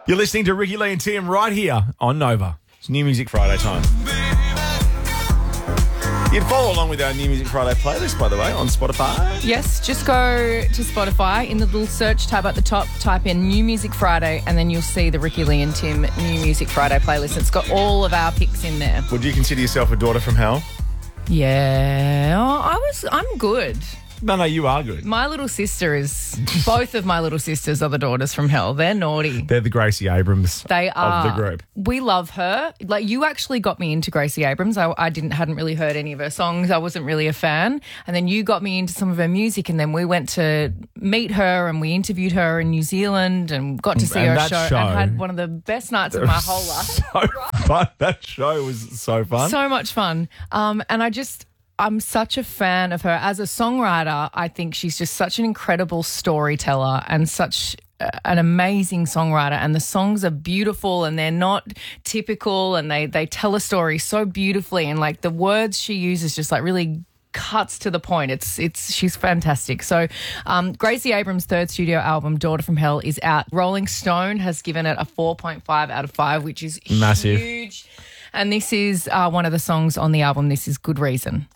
You're listening to Ricky Lee and Tim right here on Nova. It's New Music Friday time. You can follow along with our New Music Friday playlist, by the way, on Spotify. Yes, just go to Spotify. In the little search tab at the top, type in New Music Friday, and then you'll see the Ricky Lee and Tim New Music Friday playlist. It's got all of our picks in there. Would you consider yourself a daughter from hell? Yeah, I'm good. No, you are good. My little sister is, both of my little sisters are the daughters from hell. They're naughty. They're the Gracie Abrams They are. of the group. We love her. Like, you actually got me into Gracie Abrams. I hadn't really heard any of her songs. I wasn't really a fan. And then you got me into some of her music, and then we went to meet her and we interviewed her in New Zealand and got to see her show and had one of the best nights of my whole life. So fun. That show was so fun. So much fun. And I'm such a fan of her. As a songwriter, I think she's just such an incredible storyteller and such an amazing songwriter. And the songs are beautiful and they're not typical, and they tell a story so beautifully. And like the words she uses just like really cuts to the point. She's fantastic. So Gracie Abrams' third studio album, Daughter from Hell, is out. Rolling Stone has given it a 4.5 out of 5, which is massive. Huge. And this is one of the songs on the album. This is Good Reason.